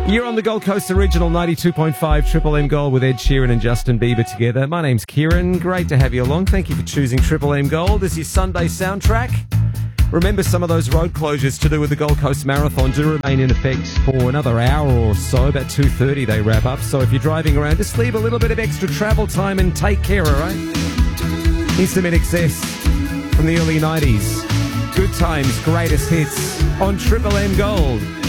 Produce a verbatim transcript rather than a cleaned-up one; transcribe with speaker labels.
Speaker 1: You're on the Gold Coast Original ninety-two point five Triple M Gold with Ed Sheeran and Justin Bieber together. My name's Kieran. Great to have you along. Thank you for choosing Triple M Gold as your Sunday soundtrack. Remember, some of those road closures to do with the Gold Coast Marathon do remain in effect for another hour or so. About two thirty they wrap up. So if you're driving around, just leave a little bit of extra travel time and take care, all right? Here's some In Excess from the early nineties. Good times, greatest hits on Triple M Gold.